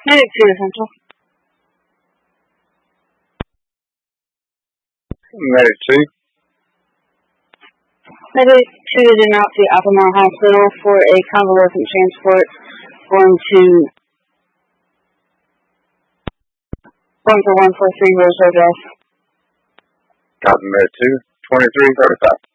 Medic 2 Essential. Medic 2. Medic 2 is en route to Albemarle Hospital for a convalescent transport going for 143 Rose Road West. Copy, Medic 2. 2335.